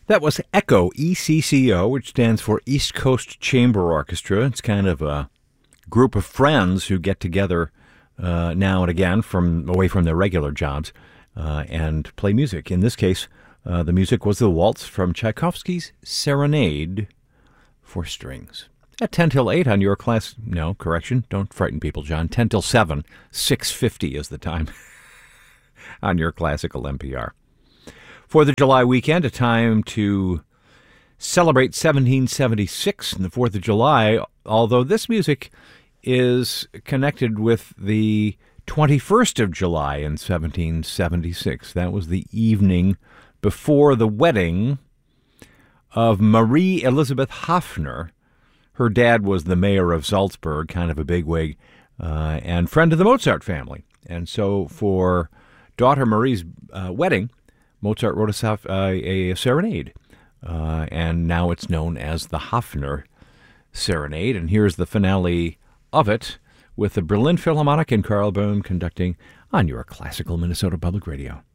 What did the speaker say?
That was ECHO, ECCO, which stands for East Coast Chamber Orchestra. It's kind of a group of friends who get together now and again away from their regular jobs and play music. In this case, the music was the waltz from Tchaikovsky's Serenade for strings. At 10 till 8 on your class... No, correction, don't frighten people, John. 10 till 7, 6:50 is the time on your classical NPR. 4th of July weekend, a time to celebrate 1776 and the 4th of July, although this music is connected with the 21st of July in 1776. That was the evening before the wedding of Marie Elizabeth Hafner. Her dad was the mayor of Salzburg, kind of a bigwig, and friend of the Mozart family. And so for daughter Marie's wedding, Mozart wrote a serenade, and now it's known as the Hafner Serenade. And here's the finale of it with the Berlin Philharmonic and Carl Böhm conducting on your classical Minnesota Public Radio.